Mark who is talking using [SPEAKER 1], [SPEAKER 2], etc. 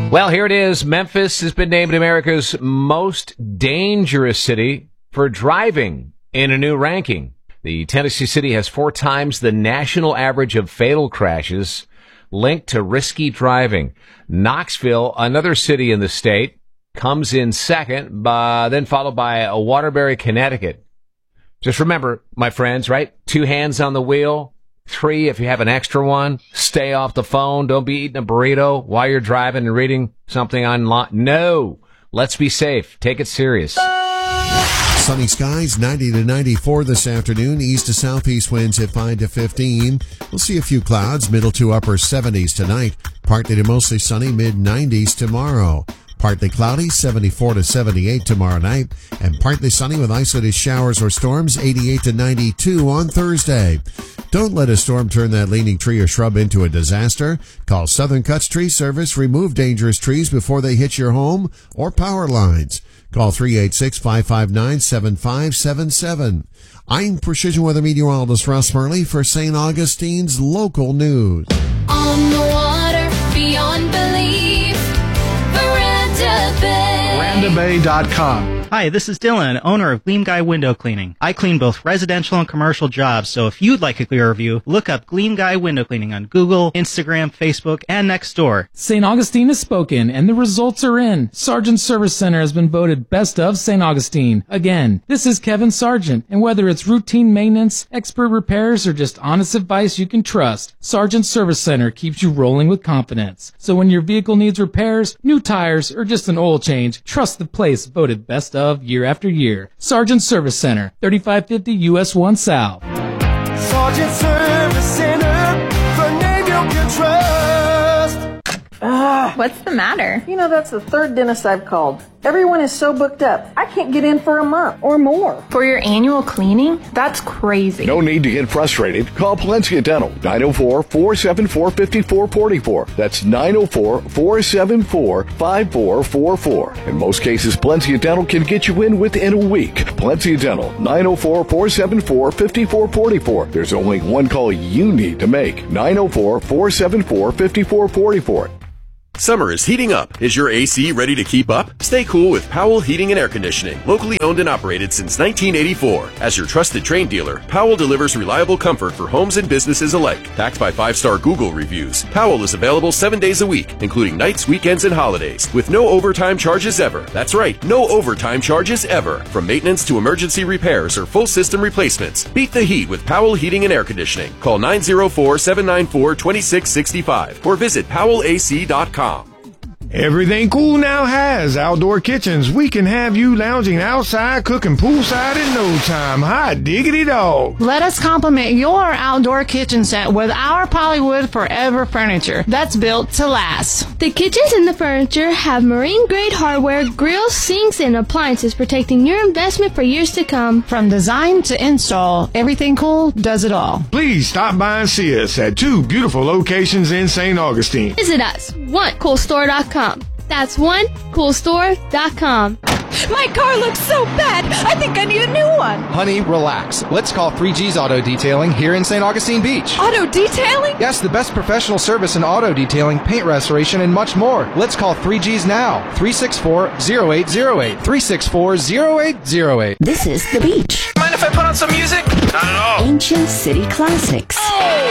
[SPEAKER 1] Well, here it is. Memphis has been named America's most dangerous city for driving in a new ranking. The Tennessee city has 4 times the national average of fatal crashes linked to risky driving. Knoxville, another city in the state, comes in second, then followed by Waterbury, Connecticut. Just remember, my friends, right? 2 hands on the wheel. 3, if you have an extra one. Stay off the phone. Don't be eating a burrito while you're driving and reading something online. No. Let's be safe. Take it serious.
[SPEAKER 2] Sunny skies, 90 to 94 this afternoon. East to southeast winds at 5 to 15. We'll see a few clouds, middle to upper 70s tonight. Partly to mostly sunny, mid-90s tomorrow. Partly cloudy, 74 to 78 tomorrow night, and partly sunny with isolated showers or storms, 88 to 92 on Thursday. Don't let a storm turn that leaning tree or shrub into a disaster. Call Southern Cuts Tree Service. Remove dangerous trees before they hit your home or power lines. Call 386-559-7577. I'm Precision Weather Meteorologist Russ Murley for St. Augustine's local news.
[SPEAKER 3] On the water, beyond belief, Veranda Bay.
[SPEAKER 4] VerandaBay.com. Hi, this is Dylan, owner of Gleam Guy Window Cleaning. I clean both residential and commercial jobs, so if you'd like a clear review, look up Gleam Guy Window Cleaning on Google, Instagram, Facebook, and Nextdoor.
[SPEAKER 5] St. Augustine has spoken, and the results are in. Sargent Service Center has been voted Best of St. Augustine. Again, this is Kevin Sargent, and whether it's routine maintenance, expert repairs, or just honest advice you can trust, Sargent Service Center keeps you rolling with confidence. So when your vehicle needs repairs, new tires, or just an oil change, trust the place voted Best of year after year. Sargent Service Center, 3550 US 1 South.
[SPEAKER 6] Sargent Service Center, the name you can trust.
[SPEAKER 7] What's the matter?
[SPEAKER 8] You know, that's the 3rd dentist I've called. Everyone is so booked up. I can't get in for a month or more.
[SPEAKER 7] For your annual cleaning? That's crazy.
[SPEAKER 9] No need to get frustrated. Call Palencia Dental, 904-474-5444. That's 904-474-5444. In most cases, Palencia Dental can get you in within a week. Palencia Dental, 904-474-5444. There's only one call you need to make, 904-474-5444.
[SPEAKER 10] Summer is heating up. Is your AC ready to keep up? Stay cool with Powell Heating and Air Conditioning, locally owned and operated since 1984. As your trusted Trane dealer, Powell delivers reliable comfort for homes and businesses alike. Backed by 5-star Google reviews, Powell is available 7 days a week, including nights, weekends, and holidays, with no overtime charges ever. That's right, no overtime charges ever. From maintenance to emergency repairs or full system replacements, beat the heat with Powell Heating and Air Conditioning. Call 904-794-2665 or visit powellac.com.
[SPEAKER 11] Everything Cool now has outdoor kitchens. We can have you lounging outside, cooking poolside in no time. Hot diggity dog.
[SPEAKER 12] Let us complement your outdoor kitchen set with our Polywood Forever furniture that's built to last.
[SPEAKER 13] The kitchens and the furniture have marine-grade hardware, grills, sinks, and appliances protecting your investment for years to come.
[SPEAKER 12] From design to install, Everything Cool does it all.
[SPEAKER 11] Please stop by and see us at 2 beautiful locations in St. Augustine.
[SPEAKER 13] Visit us, onecoolstore.com. That's onecoolstore.com.
[SPEAKER 14] My car looks so bad. I think I need a new one.
[SPEAKER 15] Honey, relax. Let's call 3G's Auto Detailing here in St. Augustine Beach.
[SPEAKER 14] Auto detailing?
[SPEAKER 15] Yes, the best professional service in auto detailing, paint restoration, and much more. Let's call 3G's now. 364-0808. 364-0808.
[SPEAKER 16] This is The Beach.
[SPEAKER 6] Mind if I put on some music?
[SPEAKER 16] Not at all. Ancient City Classics.
[SPEAKER 6] Oh!